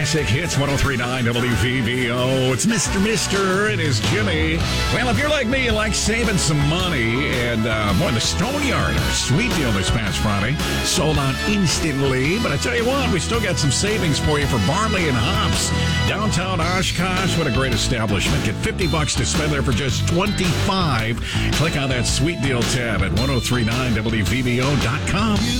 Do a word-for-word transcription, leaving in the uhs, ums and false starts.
Classic Hits one oh three point nine W V V O. It's Mister Mister. It is Jimmy. Well, if you're like me, you like saving some money. And, uh, boy, the Stoneyard, our sweet deal this past Friday, sold out instantly. But I tell you what, we still got some savings for you for barley and hops. Downtown Oshkosh, what a great establishment. Get fifty bucks to spend there for just twenty-five. Click on that sweet deal tab at ten thirty-nine W V V O dot com.